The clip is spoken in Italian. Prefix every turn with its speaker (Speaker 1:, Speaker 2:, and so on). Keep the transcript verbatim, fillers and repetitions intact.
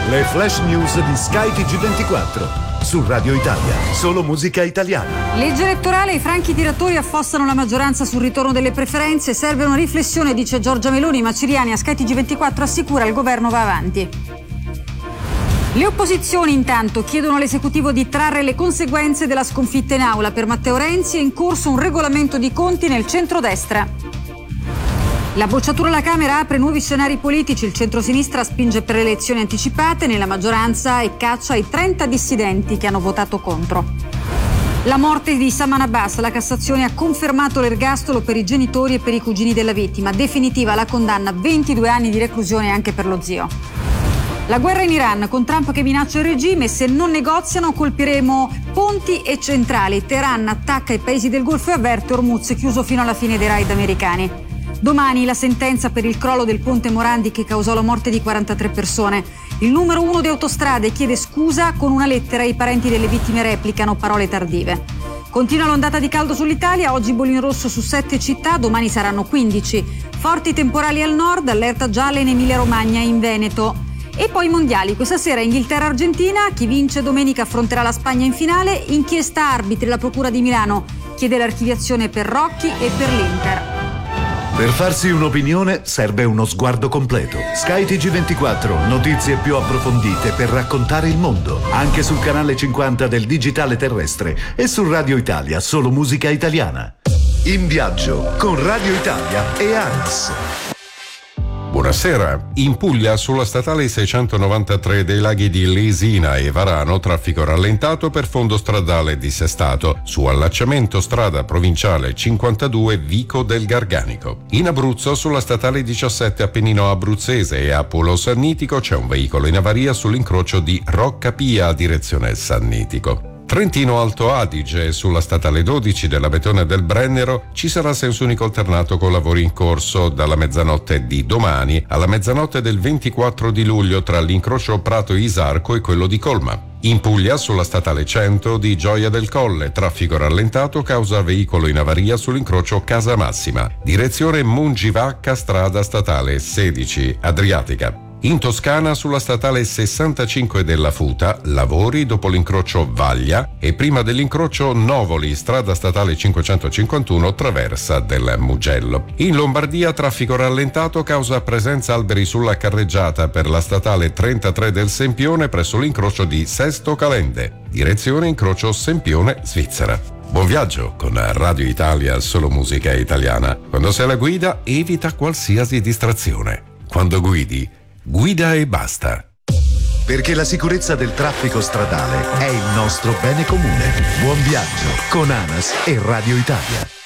Speaker 1: Le flash news di Sky T G ventiquattro. Su Radio Italia, solo musica italiana.
Speaker 2: Legge elettorale, i franchi tiratori affossano la maggioranza sul ritorno delle preferenze. Serve una riflessione, dice Giorgia Meloni, ma Ciriani a Sky T G ventiquattro assicura il governo va avanti. Le opposizioni intanto chiedono all'esecutivo di trarre le conseguenze della sconfitta in aula. Per Matteo Renzi è in corso un regolamento di conti nel centrodestra. La bocciatura alla Camera apre nuovi scenari politici. Il centrosinistra spinge per le elezioni anticipate nella maggioranza e caccia i trenta dissidenti che hanno votato contro. La morte di Saman Abbas. La Cassazione ha confermato l'ergastolo per i genitori e per i cugini della vittima. Definitiva la condanna a ventidue anni di reclusione anche per lo zio. La guerra in Iran, con Trump che minaccia il regime, se non negoziano colpiremo ponti e centrali. Teheran attacca i paesi del Golfo e avverte Hormuz chiuso fino alla fine dei raid americani. Domani la sentenza per il crollo del ponte Morandi che causò la morte di quarantatré persone. Il numero uno di Autostrade chiede scusa con una lettera. I parenti delle vittime replicano parole tardive. Continua l'ondata di caldo sull'Italia, oggi bollino rosso su sette città, domani saranno quindici. Forti temporali al nord, allerta gialla in Emilia-Romagna e in Veneto. E poi i mondiali, questa sera Inghilterra-Argentina, chi vince domenica affronterà la Spagna in finale, inchiesta arbitri, la Procura di Milano chiede l'archiviazione per Rocchi e per l'Inter.
Speaker 1: Per farsi un'opinione serve uno sguardo completo. Sky T G ventiquattro, notizie più approfondite per raccontare il mondo, anche sul canale cinquanta del digitale terrestre e su Radio Italia, solo musica italiana. In viaggio con Radio Italia e ANAS.
Speaker 3: Buonasera. In Puglia, sulla statale seicentonovantatré dei laghi di Lesina e Varano, traffico rallentato per fondo stradale dissestato. Su allacciamento strada provinciale cinquantadue Vico del Garganico. In Abruzzo, sulla statale diciassette Appennino abruzzese e a Polo Sannitico c'è un veicolo in avaria sull'incrocio di Rocca Pia a direzione Sannitico. Trentino Alto Adige, sulla statale dodici della Betone del Brennero ci sarà senso unico alternato con lavori in corso dalla mezzanotte di domani alla mezzanotte del ventiquattro di luglio tra l'incrocio Prato-Isarco e quello di Colma. In Puglia, sulla statale cento di Gioia del Colle, traffico rallentato causa veicolo in avaria sull'incrocio Casa Massima, direzione Mungivacca, strada statale sedici Adriatica. In Toscana, sulla statale sessantacinque della Futa, lavori dopo l'incrocio Vaglia e prima dell'incrocio Novoli, strada statale cinquecentocinquantuno, traversa del Mugello. In Lombardia, traffico rallentato causa presenza alberi sulla carreggiata per la statale trentatré del Sempione presso l'incrocio di Sesto Calende, direzione incrocio Sempione, Svizzera. Buon viaggio con Radio Italia, solo musica italiana. Quando sei alla guida, evita qualsiasi distrazione. Quando guidi, guida e basta.
Speaker 1: Perché la sicurezza del traffico stradale è il nostro bene comune. Buon viaggio con ANAS e Radio Italia.